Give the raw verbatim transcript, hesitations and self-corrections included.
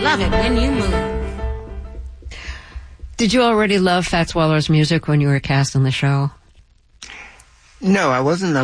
love it when you move. Did you already love Fats Waller's music when you were cast on the show? No, I wasn't a